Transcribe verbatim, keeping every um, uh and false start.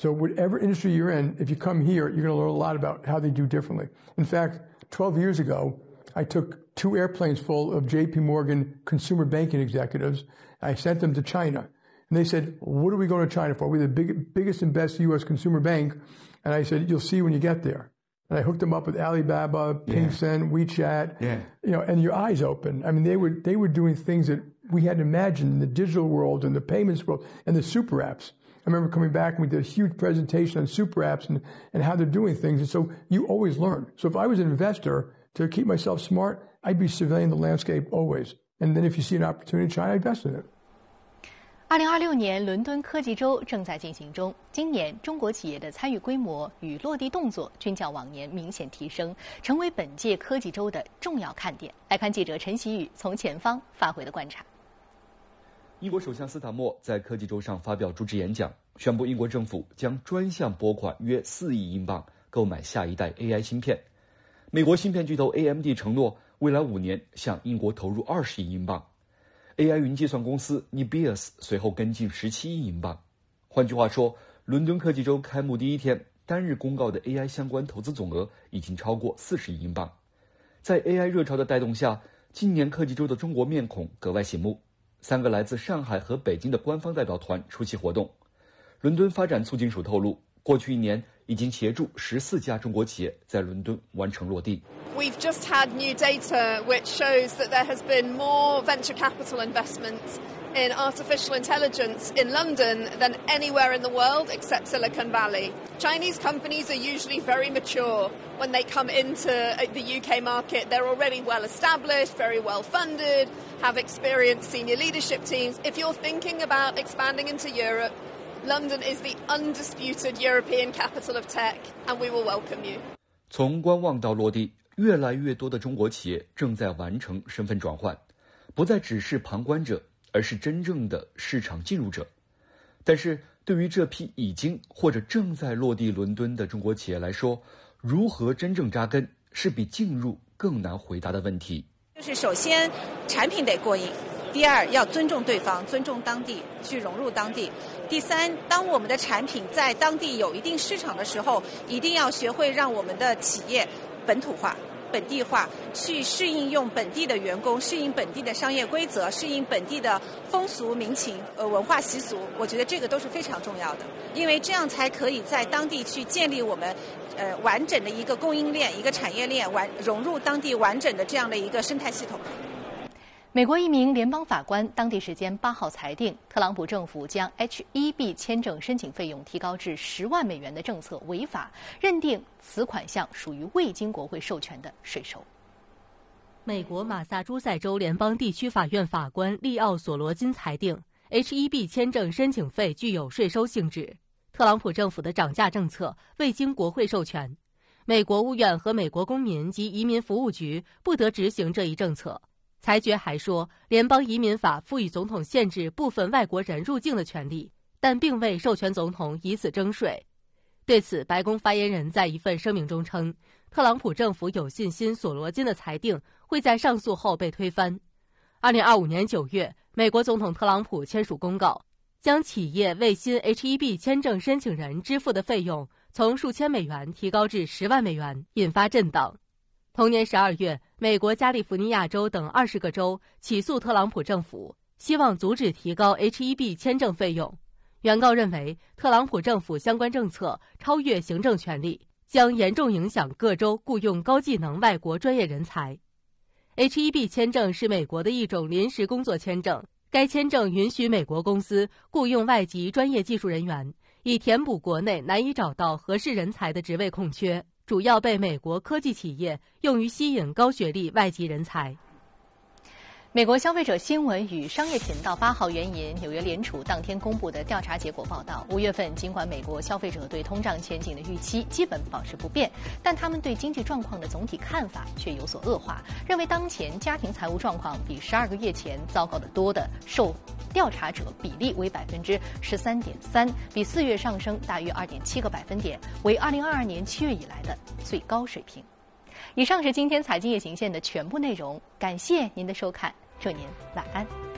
So whatever industry you're in, if you come here, you're going to learn a lot about how they do differently. In fact, twelve years ago, I took two airplanes full of J P Morgan consumer banking executives. I sent them to China. And they said, what are we going to China for? We're the big, biggest and best U S consumer bank. And I said, you'll see when you get there. And I hooked them up with Alibaba, Pingsen, yeah. WeChat, yeah. you know, and your eyes open. I mean, they were, they were doing things that we hadn't imagined in the digital world and the payments world and the super apps. I remember coming back and we did a huge presentation on super apps and, and how they're doing things. And so you always learn. So if I was an investor to keep myself smart, I'd be surveying the landscape always. And then if you see an opportunity in China, I invest in it. 二零二六年伦敦科技周正在进行中，今年中国企业的参与规模与落地动作均较往年明显提升，成为本届科技周的重要看点。来看记者陈喜宇从前方发回的观察。 英国首相斯塔默在科技周上发表主旨演讲，宣布英国政府将专项拨款约四亿英镑购买下一代 A I 芯片。美国芯片巨头 A M D 承诺未来五年向英国投入二十亿英镑。A I 云计算公司 Nebius 随后跟进十七亿英镑。换句话说，伦敦科技周开幕第一天，单日公告的 A I 相关投资总额已经超过四十亿英镑。在 A I 热潮的带动下，今年科技周的中国面孔格外醒目。三个来自上海和北京的官方代表团出席活动。伦敦发展促进署透露，过去一年已经协助十四家中国企业在伦敦完成落地。 We've just had new data which shows that there has been more venture capital investments in artificial intelligence in London than anywhere in the world except Silicon Valley. Chinese companies are usually very mature. When they come into the U K market, they're already well established, very well funded, have experienced senior leadership teams. If you're thinking about expanding into Europe, London is the undisputed European capital of tech, and we will welcome you. 从观望到落地，越来越多的中国企业正在完成身份转换，不再只是旁观者，而是真正的市场进入者。但是对于这批已经或者正在落地伦敦的中国企业来说，如何真正扎根，是比进入更难回答的问题。 就是首先，产品得过硬。第二，要尊重对方，尊重当地，去融入当地。第三，当我们的产品在当地有一定市场的时候，一定要学会让我们的企业本土化、本地化，去适应用本地的员工，适应本地的商业规则，适应本地的风俗民情、呃文化习俗。我觉得这个都是非常重要的，因为这样才可以在当地去建立我们呃完整的一个供应链、一个产业链，完融入当地完整的这样的一个生态系统。 美国一名联邦法官当地时间八号裁定，特朗普政府将 H 一 B 签证申请费用提高至十万美元的政策违法，认定此款项属于未经国会授权的税收。 美国马萨诸塞州联邦地区法院法官利奥·索罗金裁定 ，H 一 B 签证申请费具有税收性质。特朗普政府的涨价政策未经国会授权，美国务院和美国公民及移民服务局不得执行这一政策。裁决还说，联邦移民法赋予总统限制部分外国人入境的权利，但并未授权总统以此征税。对此，白宫发言人在一份声明中称，特朗普政府有信心索罗金的裁定会在上诉后被推翻。二零二五年九月，美国总统特朗普签署公告，将企业为新 H 一 B 签证申请人支付的费用从数千美元提高至十万美元，引发震荡。同年十二月，美国加利福尼亚州等二十个州起诉特朗普政府，希望阻止提高 H 一 B 签证费用。原告认为，特朗普政府相关政策超越行政权力，将严重影响各州雇用高技能外国专业人才。H 一 B 签证是美国的一种临时工作签证，该签证允许美国公司雇用外籍专业技术人员，以填补国内难以找到合适人才的职位空缺。主要被美国科技企业用于吸引高学历外籍人才。 美国消费者新闻与商业频道八号援引纽约联储当天公布的调查结果报道，五月份尽管美国消费者对通胀前景的预期基本保持不变，但他们对经济状况的总体看法却有所恶化，认为当前家庭财务状况比十二个月前糟糕得多的受调查者比例为百分之十三点三，比四月上升大约二点七个百分点，为二零二二年七月以来的最高水平。以上是今天财经夜行线的全部内容，感谢您的收看，祝您晚安。